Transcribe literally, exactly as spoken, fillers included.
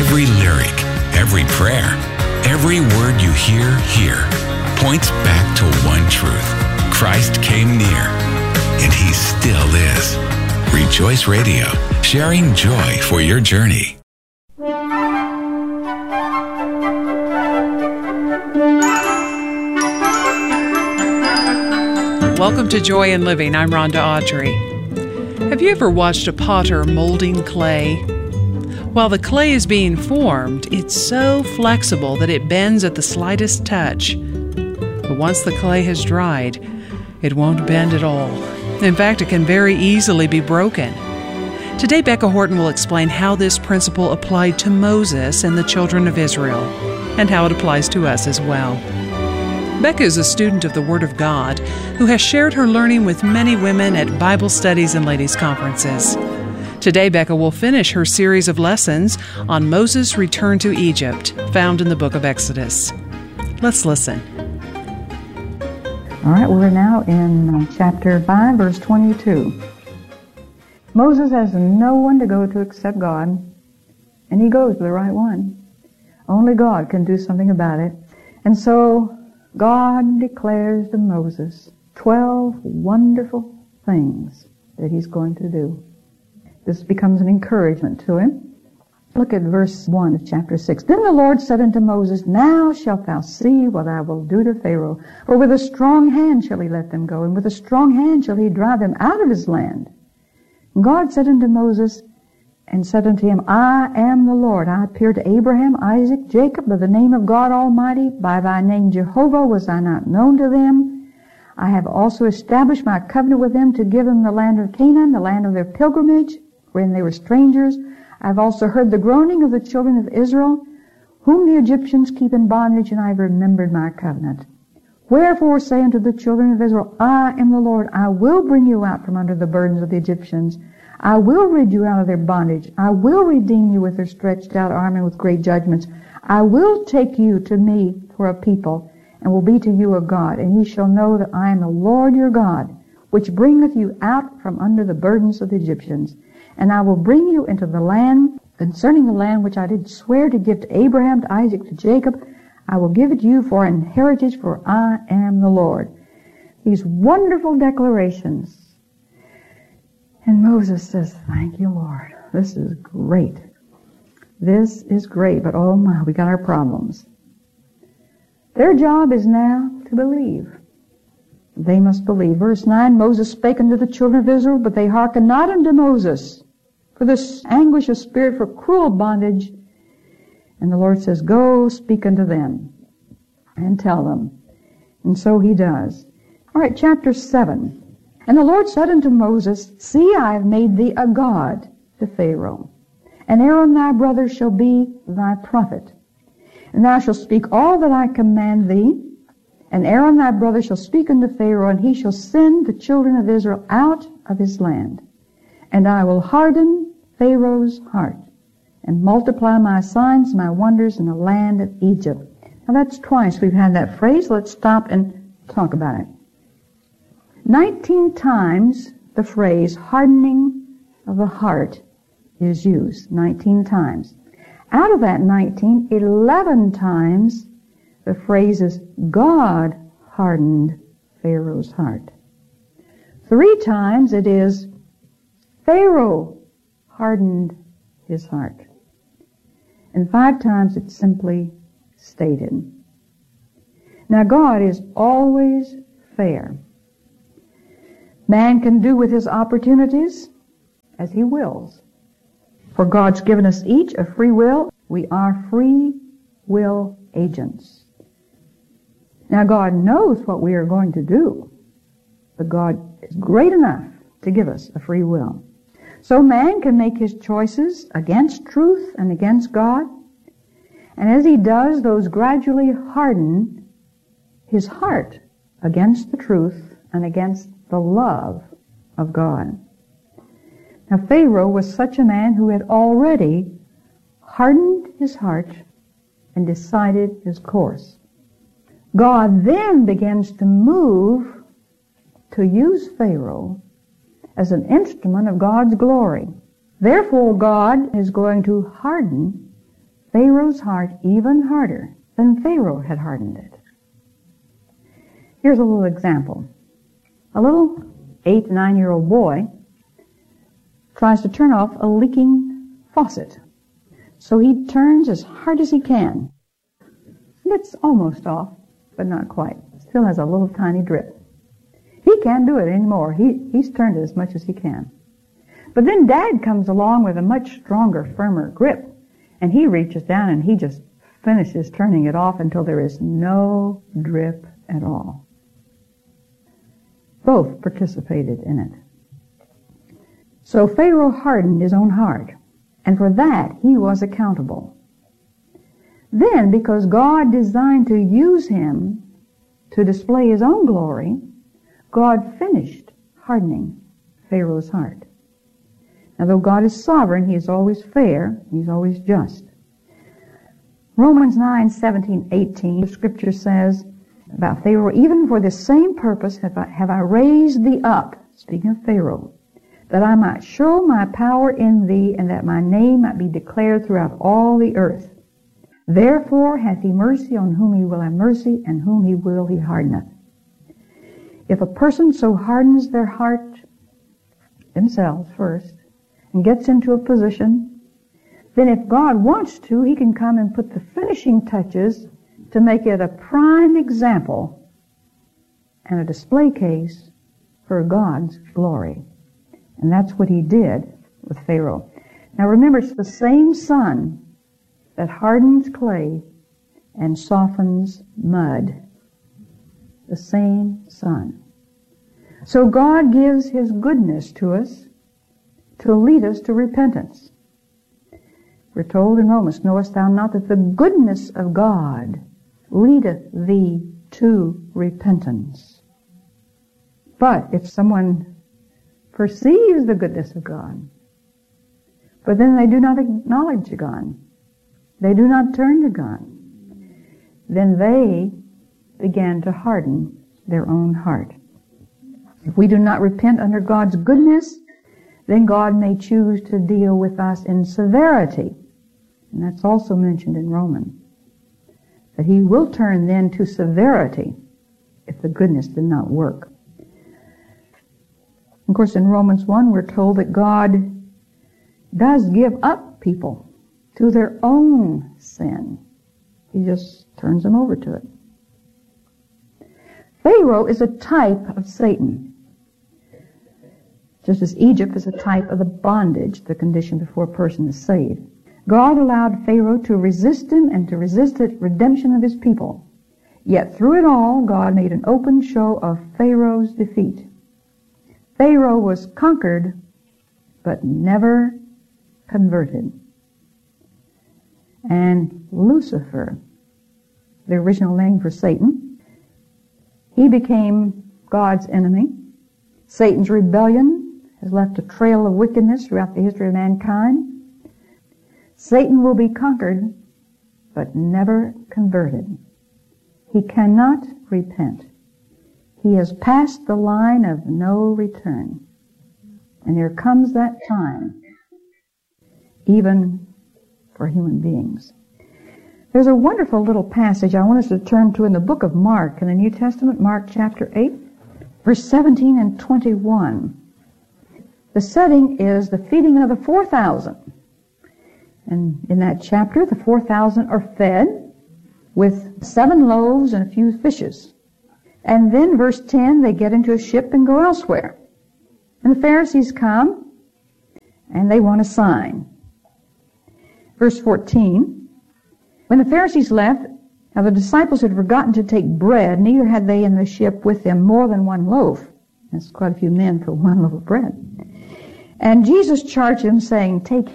Every lyric, every prayer, every word you hear here points back to one truth. Christ came near, and He still is. Rejoice Radio, sharing joy for your journey. Welcome to Joy in Living. I'm Rhonda Autry. Have you ever watched a potter molding clay? While the clay is being formed, it's so flexible that it bends at the slightest touch. But once the clay has dried, it won't bend at all. In fact, it can very easily be broken. Today, Becca Horton will explain how this principle applied to Moses and the children of Israel, and how it applies to us as well. Becca is a student of the Word of God who has shared her learning with many women at Bible studies and ladies' conferences. Today, Becca will finish her series of lessons on Moses' return to Egypt, found in the book of Exodus. Let's listen. All right, we're now in chapter five, verse twenty-two. Moses has no one to go to except God, and he goes to the right one. Only God can do something about it. And so God declares to Moses twelve wonderful things that He's going to do. This becomes an encouragement to him. Look at verse one of chapter six. Then the Lord said unto Moses, Now shalt thou see what I will do to Pharaoh. For with a strong hand shall he let them go, and with a strong hand shall he drive them out of his land. And God said unto Moses, and said unto him, I am the Lord. I appeared to Abraham, Isaac, Jacob, by the name of God Almighty. By thy name Jehovah was I not known to them. I have also established my covenant with them to give them the land of Canaan, the land of their pilgrimage, wherein they were strangers. I have also heard the groaning of the children of Israel, whom the Egyptians keep in bondage, and I have remembered my covenant. Wherefore say unto the children of Israel, I am the Lord. I will bring you out from under the burdens of the Egyptians. I will rid you out of their bondage. I will redeem you with their stretched out arm and with great judgments. I will take you to me for a people, and will be to you a God. And ye shall know that I am the Lord your God, which bringeth you out from under the burdens of the Egyptians. And I will bring you into the land, concerning the land which I did swear to give to Abraham, to Isaac, to Jacob. I will give it you for an heritage, for I am the Lord. These wonderful declarations. And Moses says, thank you, Lord. This is great. This is great, but oh my, we got our problems. Their job is now to believe. They must believe. Verse nine, Moses spake unto the children of Israel, but they hearkened not unto Moses, for this anguish of spirit, for cruel bondage. And the Lord says, go speak unto them, and tell them. And so he does. All right, chapter seven. And the Lord said unto Moses, See, I have made thee a god to Pharaoh, and Aaron thy brother shall be thy prophet. And thou shalt speak all that I command thee, and Aaron thy brother shall speak unto Pharaoh, and he shall send the children of Israel out of his land. And I will harden Pharaoh's heart, and multiply my signs, my wonders in the land of Egypt. Now that's twice we've had that phrase. Let's stop and talk about it. Nineteen times the phrase hardening of the heart is used. Nineteen times. Out of that nineteen, eleven times the phrase is God hardened Pharaoh's heart. Three times it is Pharaoh hardened his heart. And five times it's simply stated. Now God is always fair. Man can do with his opportunities as he wills. For God's given us each a free will. We are free will agents. Now God knows what we are going to do, but God is great enough to give us a free will. So man can make his choices against truth and against God, and as he does, those gradually harden his heart against the truth and against the love of God. Now Pharaoh was such a man who had already hardened his heart and decided his course. God then begins to move to use Pharaoh as an instrument of God's glory. Therefore, God is going to harden Pharaoh's heart even harder than Pharaoh had hardened it. Here's a little example. A little eight, nine-year-old boy tries to turn off a leaking faucet. So he turns as hard as he can. It's almost off, but not quite. Still has a little tiny drip. He can't do it anymore. He, he's turned it as much as he can. But then Dad comes along with a much stronger, firmer grip, and he reaches down and he just finishes turning it off until there is no drip at all. Both participated in it. So Pharaoh hardened his own heart, and for that he was accountable. Then, because God designed to use him to display his own glory, God finished hardening Pharaoh's heart. Now, though God is sovereign, he is always fair, he's always just. Romans nine, seventeen, eighteen, the scripture says about Pharaoh, even for this same purpose have I, have I raised thee up, speaking of Pharaoh, that I might show my power in thee, and that my name might be declared throughout all the earth. Therefore hath he mercy on whom he will have mercy, and whom he will he hardeneth. If a person so hardens their heart themselves first, and gets into a position, then if God wants to, he can come and put the finishing touches to make it a prime example and a display case for God's glory. And that's what he did with Pharaoh. Now remember, it's the same sun that hardens clay and softens mud. The same sun. So God gives his goodness to us to lead us to repentance. We're told in Romans, knowest thou not that the goodness of God leadeth thee to repentance? But if someone perceives the goodness of God, but then they do not acknowledge God, they do not turn to God, then they began to harden their own heart. If we do not repent under God's goodness, then God may choose to deal with us in severity. And that's also mentioned in Romans. That he will turn then to severity if the goodness did not work. Of course, in Romans one, we're told that God does give up people to their own sin. He just turns them over to it. Pharaoh is a type of Satan. Just as Egypt is a type of the bondage, the condition before a person is saved. God allowed Pharaoh to resist him and to resist the redemption of his people. Yet through it all, God made an open show of Pharaoh's defeat. Pharaoh was conquered, but never converted. And Lucifer, the original name for Satan, he became God's enemy. Satan's rebellion has left a trail of wickedness throughout the history of mankind. Satan will be conquered, but never converted. He cannot repent. He has passed the line of no return. And there comes that time, even for human beings. There's a wonderful little passage I want us to turn to in the book of Mark, in the New Testament, Mark chapter eight, verse seventeen and twenty-one. The setting is the feeding of the four thousand. And in that chapter, the four thousand are fed with seven loaves and a few fishes. And then, verse ten, they get into a ship and go elsewhere. And the Pharisees come, and they want a sign. Verse fourteen, when the Pharisees left, now the disciples had forgotten to take bread, neither had they in the ship with them more than one loaf. That's quite a few men for one loaf of bread. And Jesus charged them, saying, take